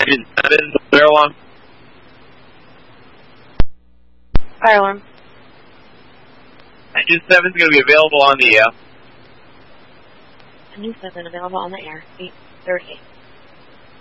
Engine 7, fire alarm. Fire alarm. Engine 7 is going to be available on the air. Engine 7 available on the air. 8:30.